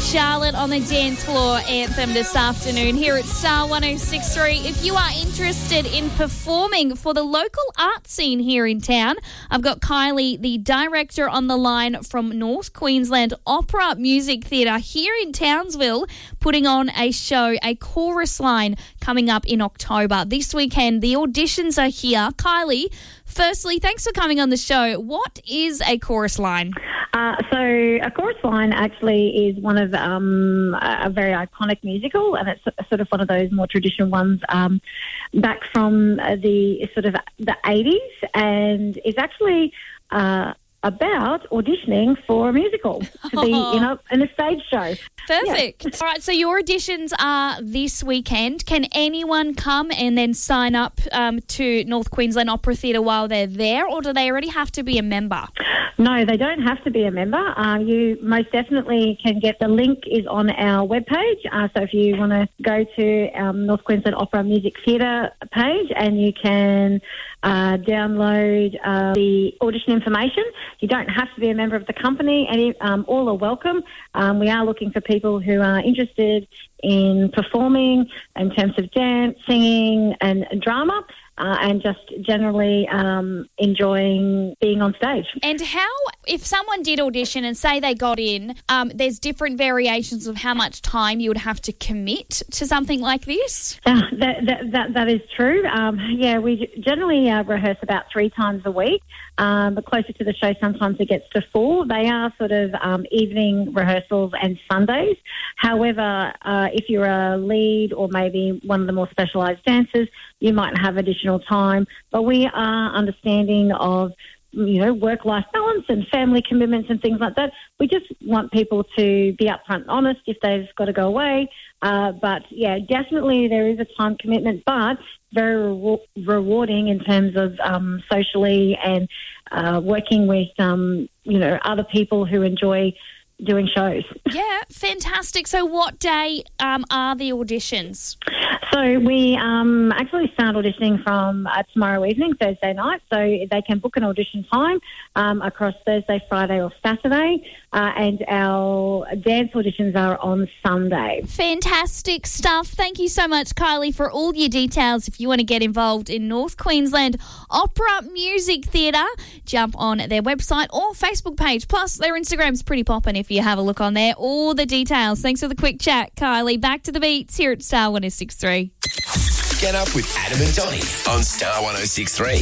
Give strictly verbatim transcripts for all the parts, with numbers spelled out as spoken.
Charlotte on the dance floor anthem this afternoon here at Star one oh six point three. If you are interested in performing for the local art scene here in town, I've got Kylie, the director, on the line from North Queensland Opera Music Theatre here in Townsville, putting on a show, a chorus line, coming up in October. This weekend, the auditions are here. Kylie, firstly, thanks for coming on the show. What is a chorus line? Uh, so a chorus line actually is one of um, a very iconic musical, and it's sort of one of those more traditional ones um, back from the sort of the eighties, and it's actually uh, about auditioning for a musical to be in a, in a stage show. Perfect. Yeah. All right, so your auditions are this weekend. Can anyone come and then sign up um, to North Queensland Opera Theatre while they're there, or do they already have to be a member? No, they don't have to be a member. Uh, you most definitely can get, the link is on our webpage. Uh, so if you want to go to um, North Queensland Opera Music Theatre page, and you can uh, download uh, the audition information. You don't have to be a member of the company, and um, all are welcome. Um, we are looking for people who are interested in performing in terms of dance, singing and drama. Uh, and just generally um, enjoying being on stage. And how, if someone did audition and say they got in, um, there's different variations of how much time you would have to commit to something like this? Uh, that, that, that, that is true. Um, yeah, we generally uh, rehearse about three times a week, um, but closer to the show sometimes it gets to four. They are sort of um, evening rehearsals and Sundays. However, uh, if you're a lead or maybe one of the more specialised dancers, you might have additional time, but we are understanding of, you know, work-life balance and family commitments and things like that. We just want people to be upfront and honest if they've got to go away. Uh, but, yeah, definitely there is a time commitment, but very re- rewarding in terms of um, socially and uh, working with, um, you know, other people who enjoy doing shows. Yeah, fantastic. So what day um, are the auditions? So we um, actually start auditioning from uh, tomorrow evening, Thursday night, so they can book an audition time um, across Thursday, Friday or Saturday, uh, and our dance auditions are on Sunday. Fantastic stuff. Thank you so much, Kylie, for all your details. If you want to get involved in North Queensland Opera Music Theatre, jump on their website or Facebook page. Plus, their Instagram's pretty poppin' if you have a look on there. All the details. Thanks for the quick chat, Kylie. Back to the beats here at Star one oh six point three. Get up with Adam and Donnie on Star one oh six point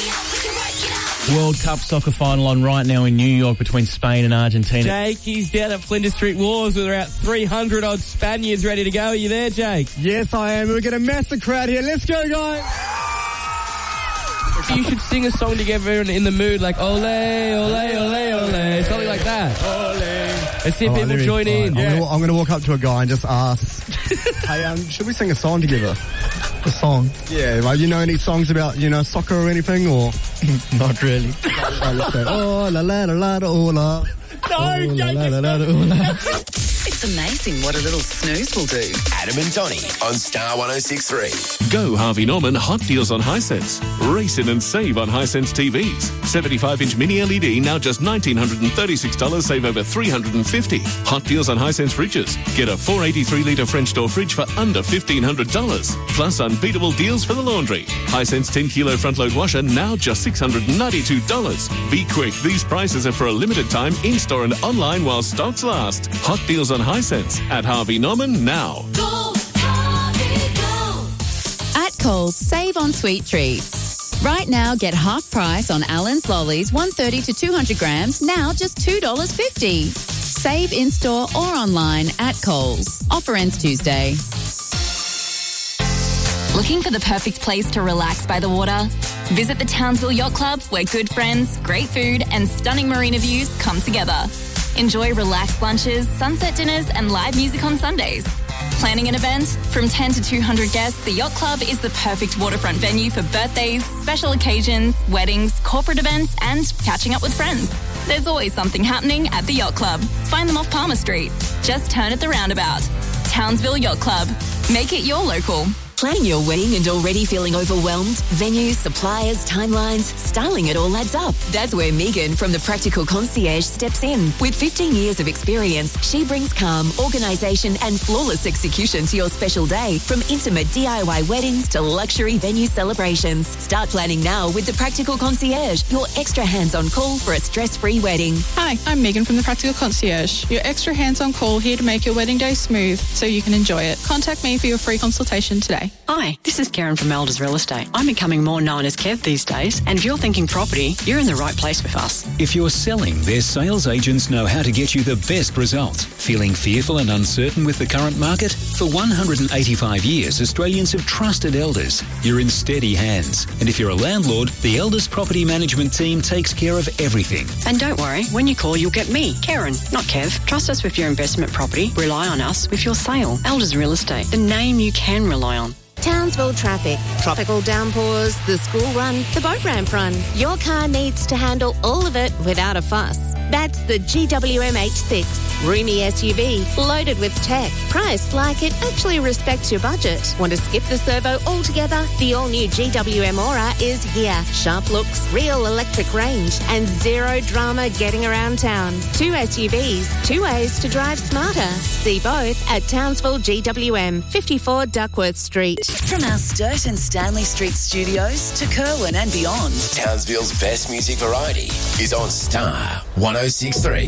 three. World Cup soccer final on right now in New York between Spain and Argentina. Jake, he's down at Flinders Street Wars with about three hundred odd Spaniards ready to go. Are you there, Jake? Yes, I am. We're going to mess the crowd here. Let's go, guys. You should sing a song together in, in the mood, like ole, ole, ole, ole, something like that. Ole. And see if right, people join right. in. I'm Yeah. going to walk up to a guy and just ask, hey, um, should we sing a song together? A song? Yeah, like, you know any songs about, you know, soccer or anything, or? Not really. Oh, let's go. Oh, la, la, la, la, la, oh, la. No, oh, la, la, la, la, la, oh, la. It's amazing what a little snooze will do. Adam and Donnie on Star one oh six point three. Go Harvey Norman Hot Deals on Hisense. Race in and save on Hisense T Vs. seventy-five inch mini L E D now just one thousand nine hundred thirty-six dollars, save over three hundred fifty dollars. Hot Deals on Hisense fridges. Get a four hundred eighty-three litre French door fridge for under fifteen hundred dollars. Plus unbeatable deals for the laundry. Hisense ten kilo front load washer now just six hundred ninety-two dollars. Be quick, these prices are for a limited time in-store and online while stocks last. Hot Deals on Hisense at Harvey Norman now. Go, Harvey, go. At Coles, save on sweet treats. Right now, get half price on Allen's Lollies, one hundred thirty to two hundred grams, now just two dollars fifty. Save in-store or online at Coles. Offer ends Tuesday. Looking for the perfect place to relax by the water? Visit the Townsville Yacht Club, where good friends, great food and stunning marina views come together. Enjoy relaxed lunches, sunset dinners and live music on Sundays. Planning an event? From ten to two hundred guests, the Yacht Club is the perfect waterfront venue for birthdays, special occasions, weddings, corporate events and catching up with friends. There's always something happening at the Yacht Club. Find them off Palmer Street. Just turn at the roundabout. Townsville Yacht Club. Make it your local. Planning your wedding and already feeling overwhelmed? Venues, suppliers, timelines, styling it all adds up. That's where Megan from the Practical Concierge steps in. With fifteen years of experience, she brings calm, organisation and flawless execution to your special day. From intimate D I Y weddings to luxury venue celebrations. Start planning now with the Practical Concierge, your extra hands-on call for a stress-free wedding. Hi, I'm Megan from the Practical Concierge, your extra hands-on call here to make your wedding day smooth so you can enjoy it. Contact me for your free consultation today. Hi, this is Karen from Elders Real Estate. I'm becoming more known as Kev these days, and if you're thinking property, you're in the right place with us. If you're selling, their sales agents know how to get you the best results. Feeling fearful and uncertain with the current market? For one hundred eighty-five years, Australians have trusted Elders. You're in steady hands. And if you're a landlord, the Elders Property Management team takes care of everything. And don't worry, when you call, you'll get me, Karen, not Kev. Trust us with your investment property. Rely on us with your sale. Elders Real Estate, the name you can rely on. Townsville traffic, tropical downpours, the school run, the boat ramp run. Your car needs to handle all of it without a fuss. That's the G W M H six. Roomy S U V, loaded with tech. Priced like it actually respects your budget. Want to skip the servo altogether? The all-new G W M Aura is here. Sharp looks, real electric range, and zero drama getting around town. Two S U Vs, two ways to drive smarter. See both at Townsville G W M, fifty-four Duckworth Street. From our Sturt and Stanley Street studios to Kerwin and beyond. Townsville's best music variety is on Star one oh six three.